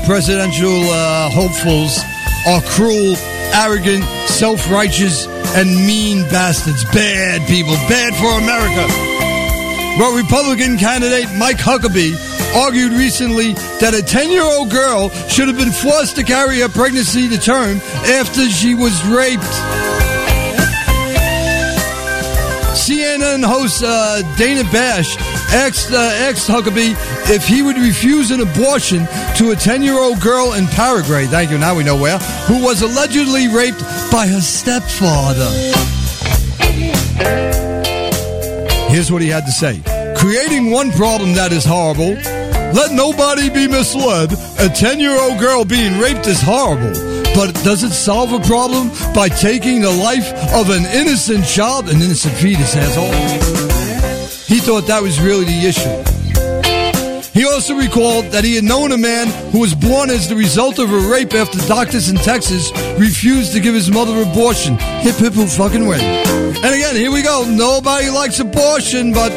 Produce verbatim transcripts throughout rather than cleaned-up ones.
presidential uh, hopefuls are cruel, arrogant, self-righteous, and mean bastards. Bad people. Bad for America. Well, Republican candidate Mike Huckabee argued recently that a ten-year-old girl should have been forced to carry her pregnancy to term after she was raped. C N N host uh, Dana Bash asked, uh, asked Huckabee if he would refuse an abortion to a ten-year-old girl in Paraguay, thank you, now we know where, who was allegedly raped by her stepfather. Here's what he had to say. Creating one problem that is horrible. Let nobody be misled. A ten-year-old girl being raped is horrible. But does it solve a problem by taking the life of an innocent child? An innocent fetus, asshole. He thought that was really the issue. He also recalled that he had known a man who was born as the result of a rape after doctors in Texas refused to give his mother abortion. Hip, hip, who fucking win. And again, here we go. Nobody likes abortion, but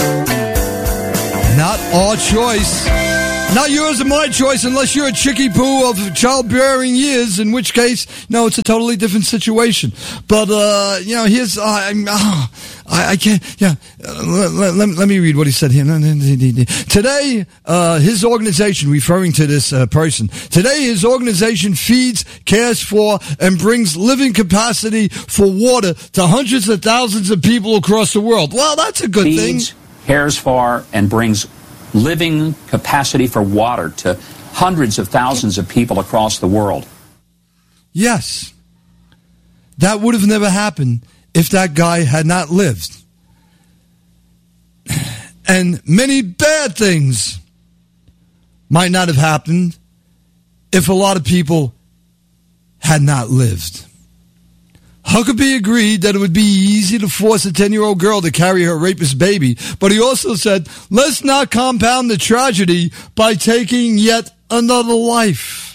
not our choice. Not yours or my choice unless you're a chickie poo of childbearing years, in which case, no, it's a totally different situation. But, uh, you know, here's, uh, I'm, uh, I, I can't, yeah, uh, let, let, let me read what he said here. Today, uh, his organization, referring to this uh, person, today his organization feeds, cares for, and brings living capacity for water to hundreds of thousands of people across the world. Well, that's a good feeds, thing. Cares for, and brings living capacity for water to hundreds of thousands of people across the world. Yes. That would have never happened if that guy had not lived. And many bad things might not have happened if a lot of people had not lived. Huckabee agreed that it would be easy to force a ten-year-old girl to carry her rapist baby, but he also said, let's not compound the tragedy by taking yet another life.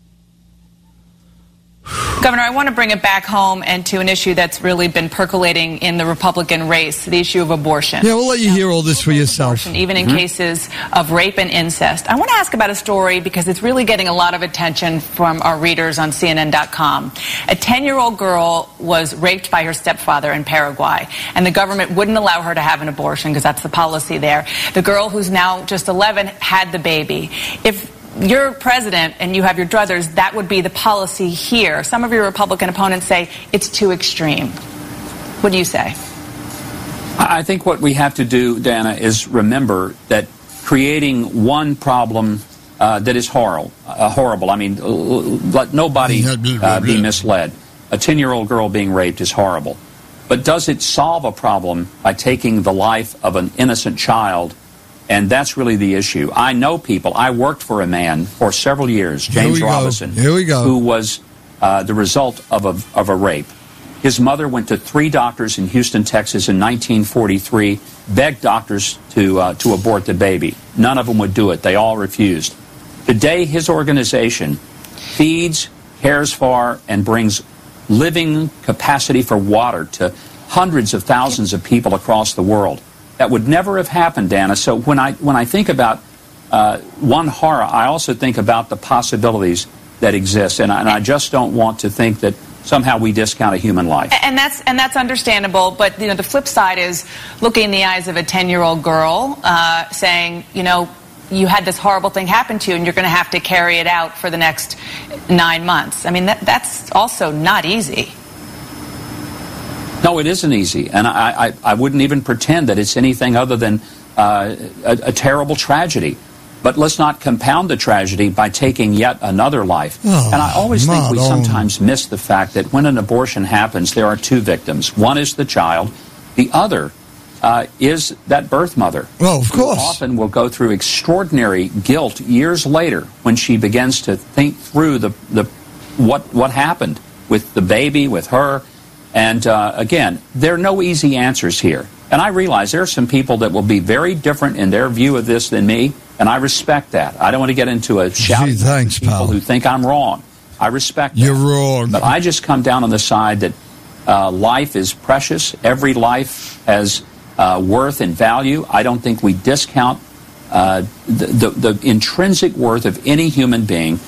Governor, I want to bring it back home and to an issue that's really been percolating in the Republican race, the issue of abortion. Yeah, we'll let you hear all this for yourself. Even in mm-hmm. cases of rape and incest. I want to ask about a story because it's really getting a lot of attention from our readers on C N N dot com. A ten-year-old girl was raped by her stepfather in Paraguay, and the government wouldn't allow her to have an abortion because that's the policy there. The girl, who's now just eleven, had the baby. If you're president and you have your druthers, that would be the policy here. Some of your Republican opponents say it's too extreme. What do you say? I think what we have to do, Dana, is remember that creating one problem uh, that is horrible, uh, horrible. I mean, let nobody uh, be misled. A ten-year-old girl being raped is horrible. But does it solve a problem by taking the life of an innocent child? And that's really the issue. I know people. I worked for a man for several years, James Robinson, Here we go. who was uh, the result of a, of a rape. His mother went to three doctors in Houston, Texas in nineteen forty-three, begged doctors to, uh, to abort the baby. None of them would do it. They all refused. Today, his organization feeds, cares for, and brings living capacity for water to hundreds of thousands of people across the world. That would never have happened, Dana. So when I when I think about uh, one horror, I also think about the possibilities that exist, and I, and I just don't want to think that somehow we discount a human life. And that's and that's understandable. But you know, the flip side is looking in the eyes of a ten-year-old girl, uh, saying, you know, you had this horrible thing happen to you, and you're going to have to carry it out for the next nine months. I mean, that, that's also not easy. No, it isn't easy, and I, I, I wouldn't even pretend that it's anything other than uh, a, a terrible tragedy. But let's not compound the tragedy by taking yet another life. Oh, and I always think we on. sometimes miss the fact that when an abortion happens, there are two victims. One is the child. The other uh, is that birth mother. Well, of course. Who often will go through extraordinary guilt years later when she begins to think through the, the what what happened with the baby, with her. And, uh, again, there are no easy answers here. And I realize there are some people that will be very different in their view of this than me, and I respect that. I don't want to get into a shout Gee, thanks, of people pal. who think I'm wrong. I respect that. You're wrong. But I just come down on the side that uh, life is precious. Every life has uh, worth and value. I don't think we discount uh, the, the, the intrinsic worth of any human being.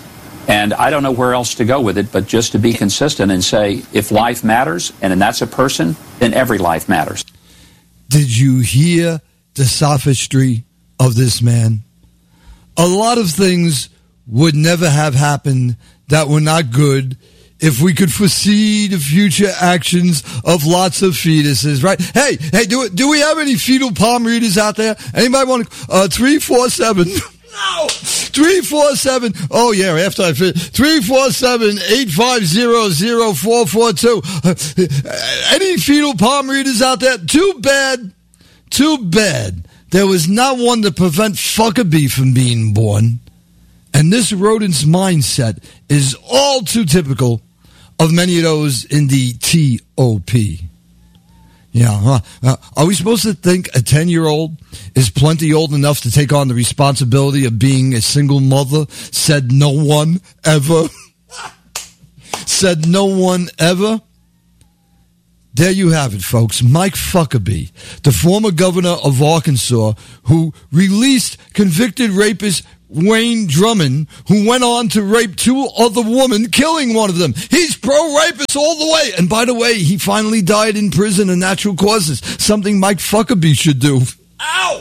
And I don't know where else to go with it, but just to be consistent and say, if life matters, and that's a person, then every life matters. Did you hear the sophistry of this man? A lot of things would never have happened that were not good if we could foresee the future actions of lots of fetuses, right? Hey, hey, do do we have any fetal palm readers out there? Anybody want to? Uh, three four seven. No, three four seven. Oh yeah, after I fit three four seven eight five zero zero four four two. Uh, any fetal palm readers out there? Too bad. Too bad. There was not one to prevent Fuckabee from being born. And this rodent's mindset is all too typical of many of those in the T O P. Yeah, huh? uh, are we supposed to think a ten-year-old is plenty old enough to take on the responsibility of being a single mother? Said no one ever. Said no one ever. There you have it, folks. Mike Fuckabee, the former governor of Arkansas, who released convicted rapist Wayne Drummond, who went on to rape two other women, killing one of them. He's pro-rapist all the way. And by the way, he finally died in prison of natural causes, something Mike Fuckabee should do. Ow!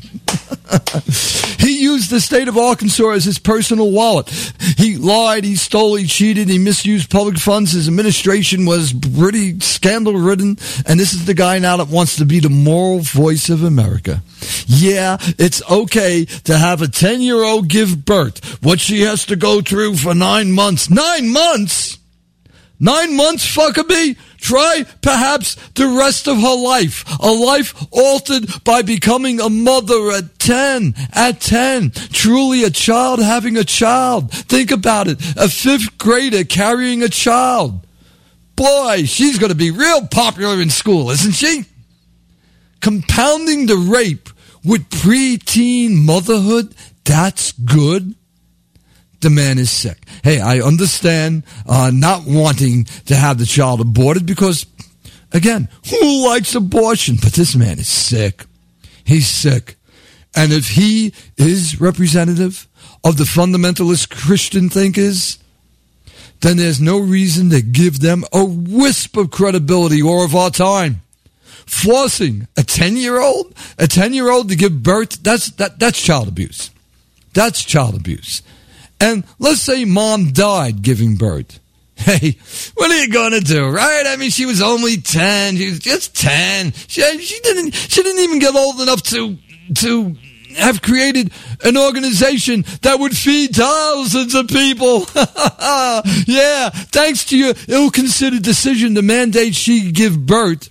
He used the state of Arkansas as his personal wallet. He lied, he stole, he cheated, he misused public funds. His administration was pretty scandal-ridden, and this is the guy now that wants to be the moral voice of America. Yeah, it's okay to have a ten-year-old give birth. What she has to go through for nine months. Nine months? Nine months, Fuckabee? Try, perhaps, the rest of her life. A life altered by becoming a mother at ten. At ten. Truly a child having a child. Think about it. A fifth grader carrying a child. Boy, she's going to be real popular in school, isn't she? Compounding the rape with preteen motherhood, that's good. The man is sick. Hey, I understand uh, not wanting to have the child aborted because, again, who likes abortion? But this man is sick. He's sick. And if he is representative of the fundamentalist Christian thinkers, then there's no reason to give them a wisp of credibility or of our time. Forcing a ten-year-old, a ten-year-old to give birth, that's that that's child abuse. That's child abuse. And let's say mom died giving birth. Hey, what are you going to do, right? I mean, she was only ten. She was just ten. She, she didn't she didn't even get old enough to to have created an organization that would feed thousands of people. Yeah, thanks to your ill-considered decision to mandate she give birth,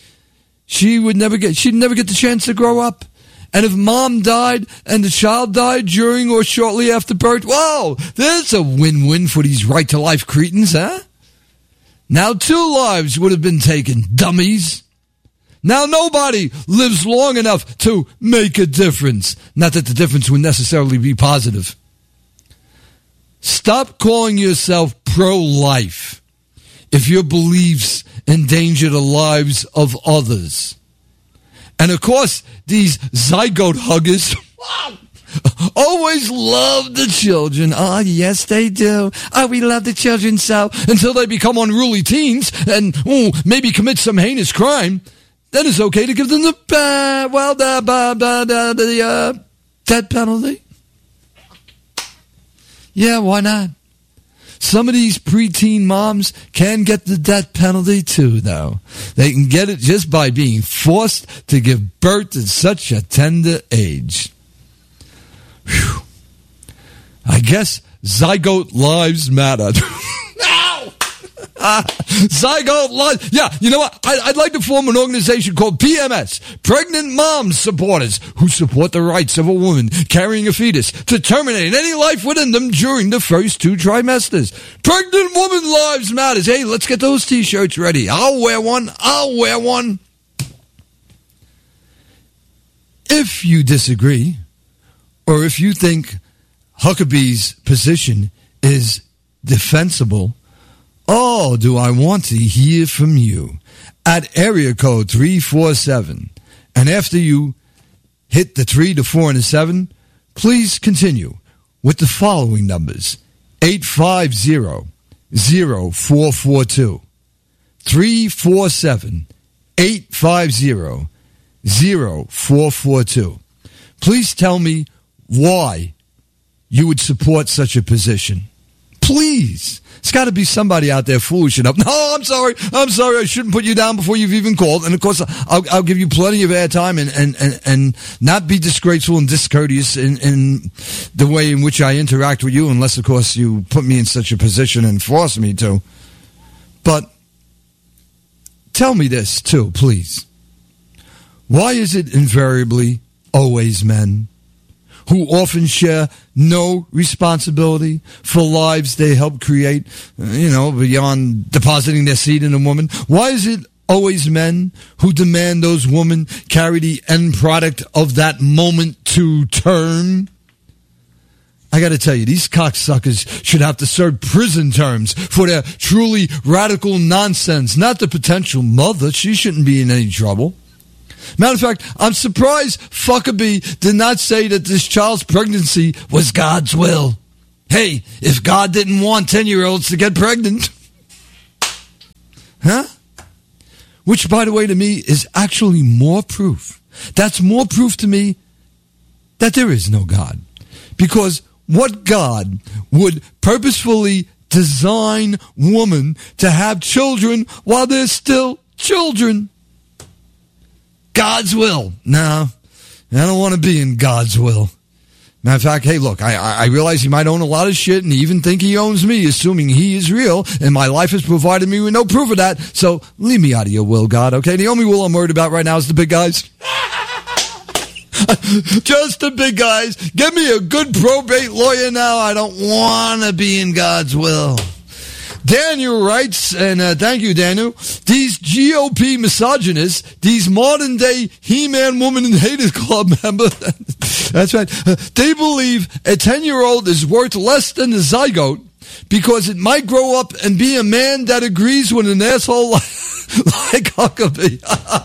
she would never get she'd never get the chance to grow up. And if mom died and the child died during or shortly after birth, whoa, there's a win-win for these right-to-life cretins, huh? Now two lives would have been taken, dummies. Now nobody lives long enough to make a difference. Not that the difference would necessarily be positive. Stop calling yourself pro-life if your beliefs endanger the lives of others. And of course, these zygote huggers always love the children. Oh, yes, they do. Oh, we love the children so. Until they become unruly teens and ooh, maybe commit some heinous crime. Then it's okay to give them the, uh, well, the, the, the, the uh, death penalty. Yeah, why not? Some of these preteen moms can get the death penalty too, though. They can get it just by being forced to give birth at such a tender age. Whew. I guess zygote lives matter. Ow! Uh, zygote lives. Yeah, you know what? I, I'd like to form an organization called P M S, Pregnant Moms Supporters, who support the rights of a woman carrying a fetus to terminate any life within them during the first two trimesters. Pregnant Woman Lives Matters. Hey, let's get those t-shirts ready. I'll wear one. I'll wear one. If you disagree, or if you think Huckabee's position is defensible, oh, do I want to hear from you at area code three four seven. And after you hit the three, the four, and the seven, please continue with the following numbers. eight five zero, zero four four two. three four seven, eight five zero, zero four four two. Please tell me why you would support such a position. Please. It's got to be somebody out there foolish enough. No, I'm sorry. I'm sorry. I shouldn't put you down before you've even called. And, of course, I'll, I'll give you plenty of airtime and, and, and, and not be disgraceful and discourteous in, in the way in which I interact with you, unless, of course, you put me in such a position and force me to. But tell me this, too, please. Why is it invariably always men who often share no responsibility for lives they help create, you know, beyond depositing their seed in a woman? Why is it always men who demand those women carry the end product of that moment to term? I got to tell you, these cocksuckers should have to serve prison terms for their truly radical nonsense. Not the potential mother. She shouldn't be in any trouble. Matter of fact, I'm surprised Fuckabee did not say that this child's pregnancy was God's will. Hey, if God didn't want ten-year-olds to get pregnant. Huh? Which, by the way, to me, is actually more proof. That's more proof to me that there is no God. Because what God would purposefully design woman to have children while they're still children? God's will. No, I don't want to be in God's will. Matter of fact, hey, look, I, I realize he might own a lot of shit and even think he owns me, assuming he is real, and my life has provided me with no proof of that. So leave me out of your will, God, okay? The only will I'm worried about right now is the big guys. Just the big guys. Give me a good probate lawyer now. I don't want to be in God's will. Daniel writes, and uh, thank you, Daniel, these G O P misogynists, these modern-day He-Man Woman and Haters Club members, that's right, uh, they believe a ten-year-old is worth less than a zygote because it might grow up and be a man that agrees with an asshole like, like Huckabee.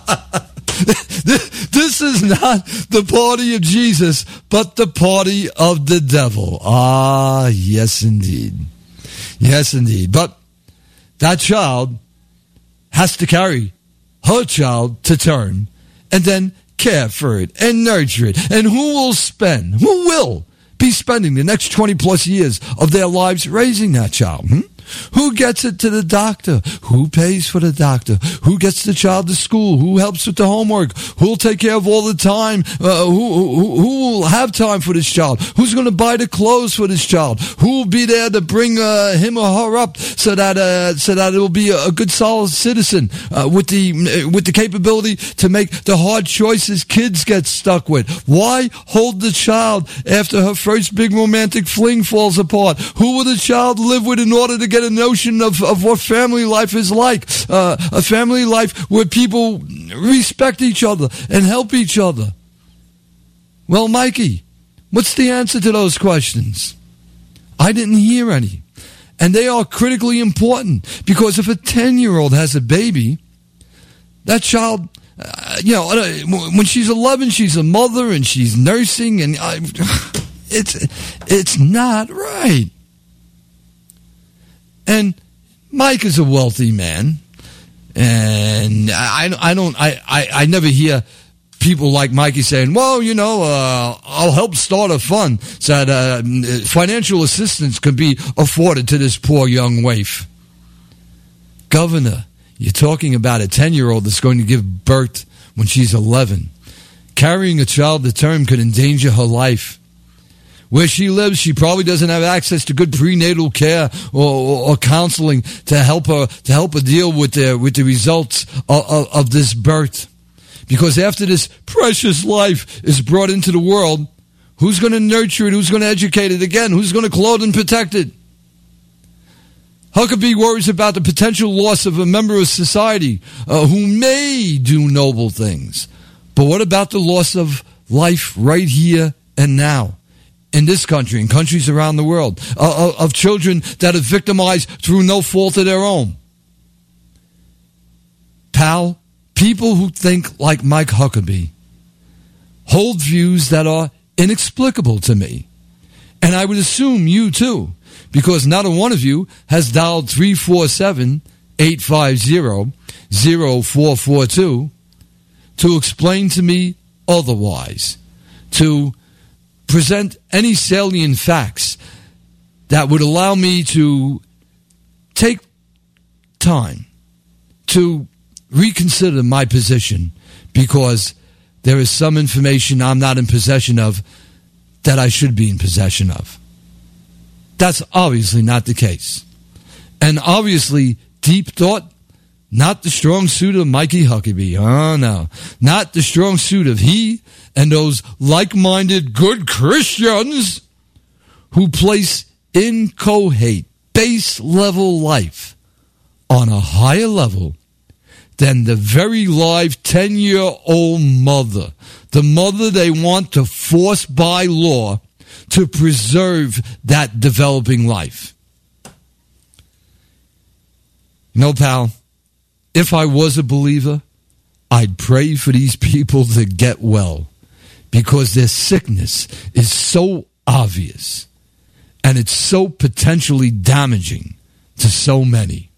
This is not the party of Jesus, but the party of the devil. Ah, yes, indeed. Yes, indeed. But that child has to carry her child to term and then care for it and nurture it. And who will spend, who will be spending the next twenty plus years of their lives raising that child? Hmm? Who gets it to the doctor? Who pays for the doctor? Who gets the child to school? Who helps with the homework? Who'll take care of all the time? Uh, who, who, who will have time for this child? Who's going to buy the clothes for this child? Who will be there to bring uh, him or her up so that uh, so that it will be a, a good, solid citizen uh, with the uh, with the capability to make the hard choices kids get stuck with? Why hold the child after her first big romantic fling falls apart? Who will the child live with in order to get a notion of, of what family life is like? Uh, a family life where people respect each other and help each other. Well, Mikey, what's the answer to those questions? I didn't hear any. And they are critically important because if a ten-year-old has a baby, that child, uh, you know, when she's eleven, she's a mother and she's nursing, and I, it's it's not right. And Mike is a wealthy man, and I, I don't, I, I, I never hear people like Mikey saying, well, you know, uh, I'll help start a fund so that uh, financial assistance can be afforded to this poor young waif. Governor, you're talking about a ten-year-old that's going to give birth when she's eleven. Carrying a child to term could endanger her life. Where she lives, she probably doesn't have access to good prenatal care or, or, or counseling to help her to help her deal with the with the results of, of, of this birth. Because after this precious life is brought into the world, who's going to nurture it? Who's going to educate it? Again, who's going to clothe and protect it? Huckabee worries about the potential loss of a member of society uh, who may do noble things. But what about the loss of life right here and now? In this country, in countries around the world, uh, of children that are victimized through no fault of their own. Pal, people who think like Mike Huckabee hold views that are inexplicable to me. And I would assume you too, because not a one of you has dialed three four seven, eight five zero, zero four four two to explain to me otherwise, to present any salient facts that would allow me to take time to reconsider my position, because there is some information I'm not in possession of that I should be in possession of. That's obviously not the case. And obviously, deep thought, not the strong suit of Mikey Huckabee. Oh, no. Not the strong suit of he and those like-minded good Christians who place inchoate, base-level life on a higher level than the very live ten-year-old mother, the mother they want to force by law to preserve that developing life. You know, pal, if I was a believer, I'd pray for these people to get well, because their sickness is so obvious and it's so potentially damaging to so many.